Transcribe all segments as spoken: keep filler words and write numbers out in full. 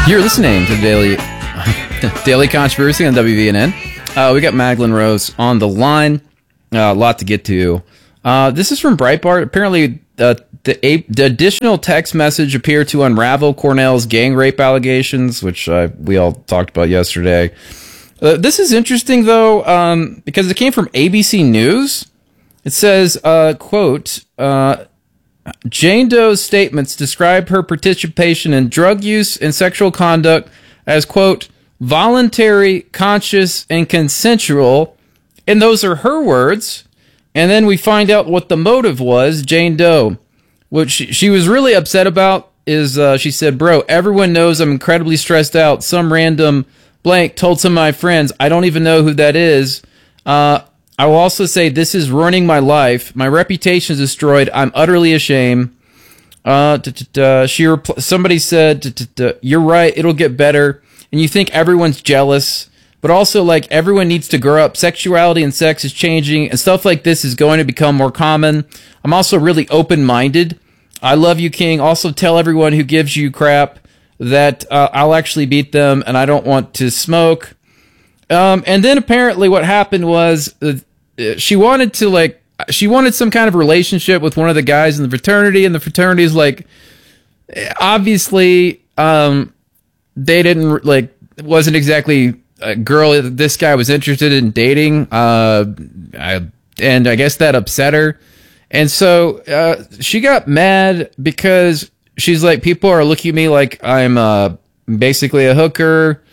You're listening to the Daily Daily Controversy on W V N N. Uh, we got Magdalene Rose on the line. Uh, a lot to get to. Uh, this is from Breitbart. Apparently, uh, the, a, the additional text message appeared to unravel Cornell's gang rape allegations, which uh, we all talked about yesterday. Uh, this is interesting, though, um, because it came from A B C News. It says, uh, quote, uh, Jane Doe's statements describe her participation in drug use and sexual conduct as, quote, voluntary, conscious, and consensual. And those are her words. And then we find out what the motive was, Jane Doe. What she, she was really upset about is, uh, she said, bro, everyone knows I'm incredibly stressed out. Some random blank told some of my friends, I don't even know who that is. Uh, I will also say this is ruining my life. My reputation is destroyed. I'm utterly ashamed. Uh, she repl- somebody said, you're right, it'll get better. And you think everyone's jealous. But also, like, everyone needs to grow up. Sexuality and sex is changing, and stuff like this is going to become more common. I'm also really open-minded. I love you, King. Also, tell everyone who gives you crap that uh, I'll actually beat them, and I don't want to smoke. Um, and then apparently what happened was uh, she wanted to, like, she wanted some kind of relationship with one of the guys in the fraternity, and the fraternity is like, obviously, um, they didn't, like, it wasn't exactly a girl this guy was interested in dating, uh, I, and I guess that upset her. And so uh, she got mad because she's like, people are looking at me like I'm uh, basically a hooker.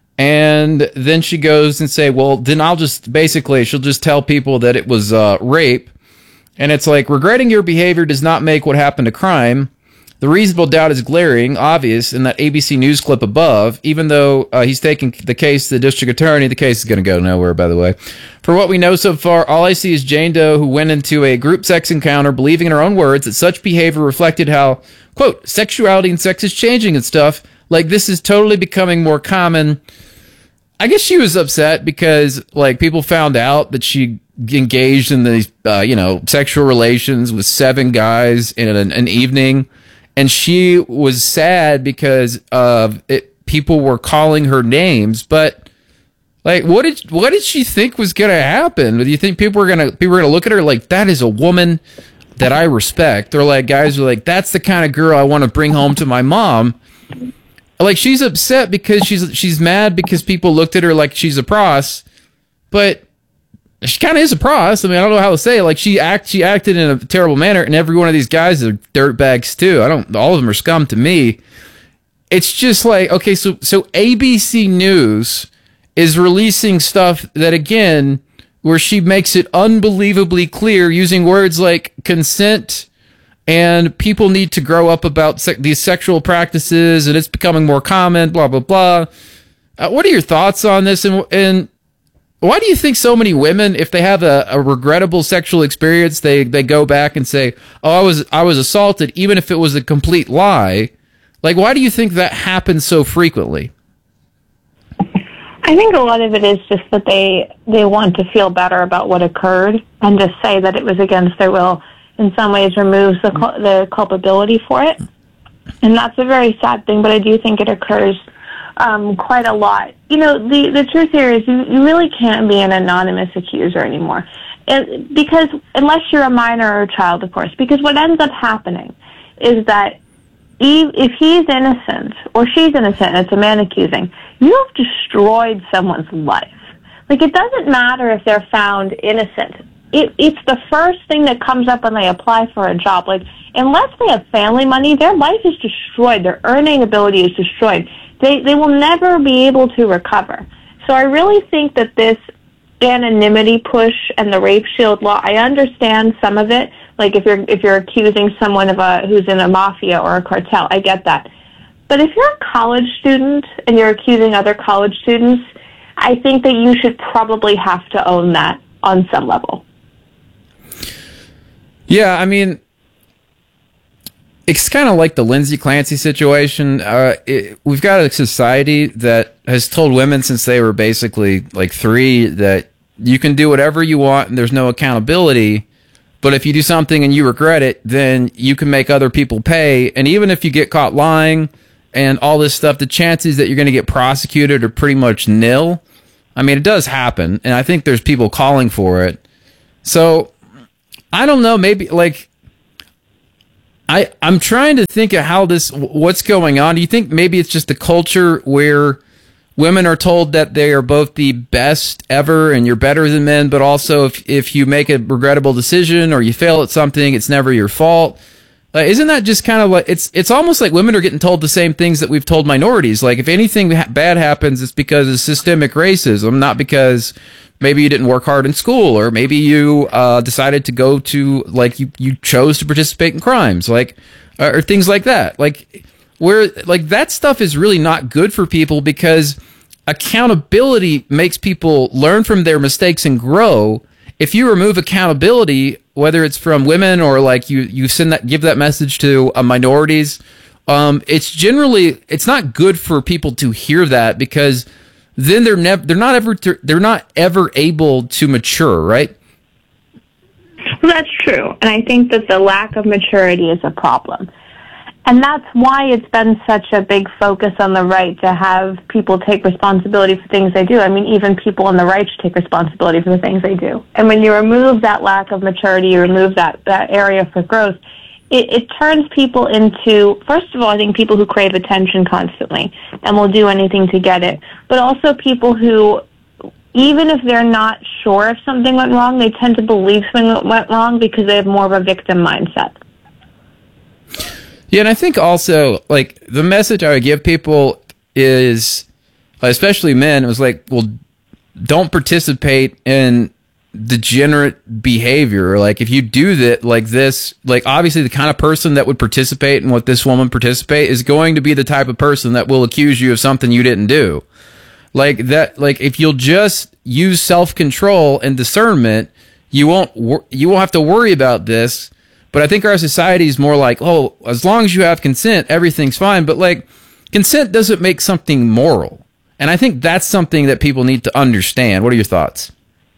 And then she goes and say, well, then I'll just basically, she'll just tell people that it was uh, rape. And it's like, regretting your behavior does not make what happened a crime. The reasonable doubt is glaring, obvious, in that A B C News clip above. Even though uh, he's taking the case to the district attorney, the case is going to go nowhere, by the way. For what we know so far, all I see is Jane Doe, who went into a group sex encounter believing in her own words that such behavior reflected how, quote, sexuality and sex is changing and stuff. Like, this is totally becoming more common. I guess she was upset because, like, people found out that she engaged in these, uh, you know, sexual relations with seven guys in an, an evening. And she was sad because of it, people were calling her names. But, like, what did what did she think was going to happen? Do you think people were going to people were going to look at her like, that is a woman that I respect? Or, like, guys are like, that's the kind of girl I want to bring home to my mom. Like, she's upset because she's she's mad because people looked at her like she's a pros. But she kind of is a pros. I mean, I don't know how to say it. Like, she act she acted in a terrible manner, and every one of these guys are dirtbags too. I don't. All of them are scum to me. It's just like, okay, so so A B C News is releasing stuff that, again, where she makes it unbelievably clear using words like consent and people need to grow up about se- these sexual practices, and it's becoming more common. Blah blah blah. Uh, what are your thoughts on this? And and why do you think so many women, if they have a, a regrettable sexual experience, they, they go back and say, oh, I was I was assaulted, even if it was a complete lie? Like, why do you think that happens so frequently? I think a lot of it is just that they, they want to feel better about what occurred and just say that it was against their will. In some ways, removes the the culpability for it. And that's a very sad thing, but I do think it occurs Um, quite a lot. You know, the, the truth here is you, you really can't be an anonymous accuser anymore. And because, unless you're a minor or a child, of course, because what ends up happening is that he, if he's innocent, or she's innocent, and it's a man accusing, you have destroyed someone's life. Like, it doesn't matter if they're found innocent. It, it's the first thing that comes up when they apply for a job. Like, unless they have family money, their life is destroyed. Their earning ability is destroyed. They they will never be able to recover. So I really think that this anonymity push and the rape shield law, I understand some of it. Like, if you're if you're accusing someone of a who's in a mafia or a cartel, I get that. But if you're a college student and you're accusing other college students, I think that you should probably have to own that on some level. Yeah, I mean, it's kind of like the Lindsay Clancy situation. Uh, it, we've got a society that has told women since they were basically like three that you can do whatever you want and there's no accountability. But if you do something and you regret it, then you can make other people pay. And even if you get caught lying and all this stuff, the chances that you're going to get prosecuted are pretty much nil. I mean, it does happen, and I think there's people calling for it. So, I don't know, maybe, like, I, I'm trying to think of how this, what's going on. Do you think maybe it's just the culture where women are told that they are both the best ever and you're better than men, but also if, if you make a regrettable decision or you fail at something, it's never your fault? Uh, isn't that just kind of like, it's it's almost like women are getting told the same things that we've told minorities. Like, if anything ha- bad happens, it's because of systemic racism, not because maybe you didn't work hard in school, or maybe you uh, decided to go to, like, you, you chose to participate in crimes, like, uh, or things like that. Like, where, like, that stuff is really not good for people, because accountability makes people learn from their mistakes and grow. If you remove accountability, whether it's from women or like you, you send that, give that message to uh, minorities, um, it's generally, it's not good for people to hear that, because then they're never, they're not ever, they're not ever able to mature, right? Well, that's true. And I think that the lack of maturity is a problem. And that's why it's been such a big focus on the right to have people take responsibility for things they do. I mean, even people on the right should take responsibility for the things they do. And when you remove that lack of maturity, you remove that, that area for growth, it, it turns people into, first of all, I think people who crave attention constantly and will do anything to get it, but also people who, even if they're not sure if something went wrong, they tend to believe something went wrong because they have more of a victim mindset. Yeah, and I think also, like, the message I would give people is, especially men, it was like, well, don't participate in degenerate behavior. Like, if you do that, like this, like, obviously the kind of person that would participate in what this woman participate is going to be the type of person that will accuse you of something you didn't do. Like, that, like, if you'll just use self-control and discernment, you won't, wor- you won't have to worry about this. But I think our society is more like, oh, as long as you have consent, everything's fine. But, like, consent doesn't make something moral. And I think that's something that people need to understand. What are your thoughts?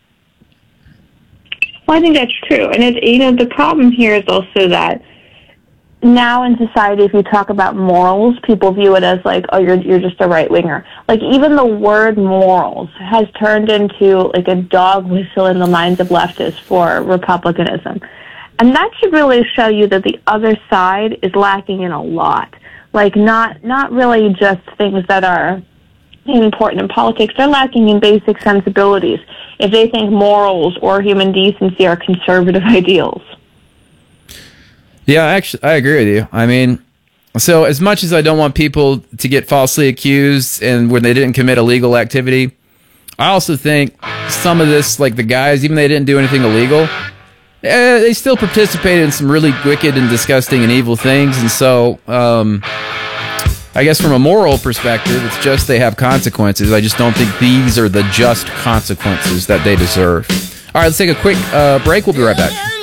Well, I think that's true. And, it, you know, the problem here is also that now in society, if you talk about morals, people view it as like, oh, you're you're just a right-winger. Like, even the word morals has turned into, like, a dog whistle in the minds of leftists for republicanism. And that should really show you that the other side is lacking in a lot. Like, not not really just things that are important in politics. They're lacking in basic sensibilities if they think morals or human decency are conservative ideals. Yeah, actually, I agree with you. I mean, so as much as I don't want people to get falsely accused and when they didn't commit illegal activity, I also think some of this, like the guys, even though they didn't do anything illegal, Eh, they still participated in some really wicked and disgusting and evil things, and so um, I guess from a moral perspective, it's just they have consequences. I just don't think these are the just consequences that they deserve. All right, let's take a quick uh, break. We'll be right back.